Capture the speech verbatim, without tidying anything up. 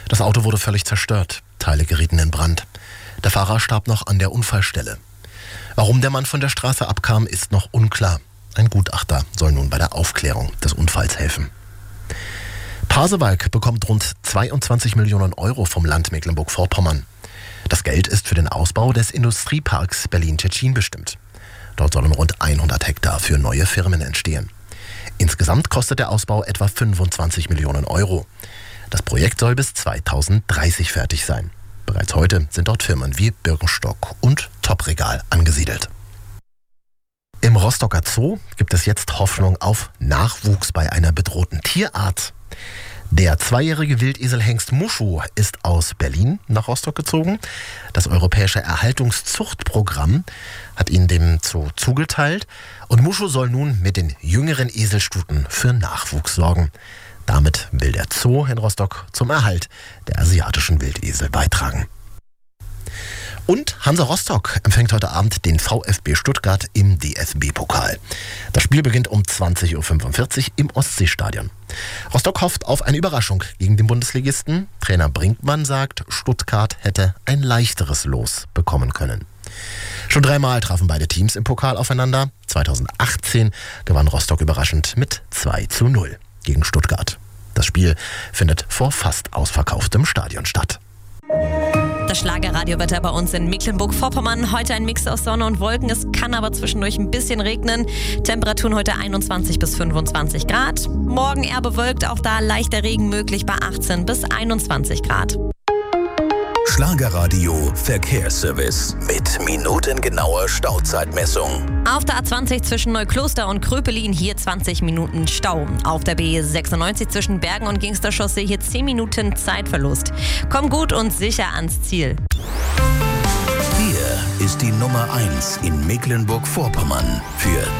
Das Auto wurde völlig zerstört. Teile gerieten in Brand. Der Fahrer starb noch an der Unfallstelle. Warum der Mann von der Straße abkam, ist noch unklar. Ein Gutachter soll nun bei der Aufklärung des Unfalls helfen. Pasewalk bekommt rund zweiundzwanzig Millionen Euro vom Land Mecklenburg-Vorpommern. Das Geld ist für den Ausbau des Industrieparks Berlin-Tschetschen bestimmt. Dort sollen rund hundert Hektar für neue Firmen entstehen. Insgesamt kostet der Ausbau etwa fünfundzwanzig Millionen Euro. Das Projekt soll bis zweitausenddreißig fertig sein. Bereits heute sind dort Firmen wie Birkenstock und Top-Regal angesiedelt. Im Rostocker Zoo gibt es jetzt Hoffnung auf Nachwuchs bei einer bedrohten Tierart. Der zweijährige Wildeselhengst Muschu ist aus Berlin nach Rostock gezogen. Das europäische Erhaltungszuchtprogramm hat ihn dem Zoo zugeteilt. Und Muschu soll nun mit den jüngeren Eselstuten für Nachwuchs sorgen. Damit will der Zoo in Rostock zum Erhalt der asiatischen Wildesel beitragen. Und Hansa Rostock empfängt heute Abend den VfB Stuttgart im D F B-Pokal. Das Spiel beginnt um zwanzig Uhr fünfundvierzig im Ostseestadion. Rostock hofft auf eine Überraschung gegen den Bundesligisten. Trainer Brinkmann sagt, Stuttgart hätte ein leichteres Los bekommen können. Schon dreimal trafen beide Teams im Pokal aufeinander. zweitausendachtzehn gewann Rostock überraschend mit zwei zu null gegen Stuttgart. Das Spiel findet vor fast ausverkauftem Stadion statt. Das Schlagerradiowetter bei uns in Mecklenburg-Vorpommern. Heute ein Mix aus Sonne und Wolken. Es kann aber zwischendurch ein bisschen regnen. Temperaturen heute einundzwanzig bis fünfundzwanzig Grad. Morgen eher bewölkt, auch da leichter Regen möglich bei achtzehn bis einundzwanzig Grad. Schlagerradio Verkehrsservice mit minutengenauer Stauzeitmessung. Auf der A zwanzig zwischen Neukloster und Kröpelin hier zwanzig Minuten Stau. Auf der B sechsundneunzig zwischen Bergen und Gingster Chaussee hier zehn Minuten Zeitverlust. Komm gut und sicher ans Ziel. Hier ist die Nummer eins in Mecklenburg-Vorpommern für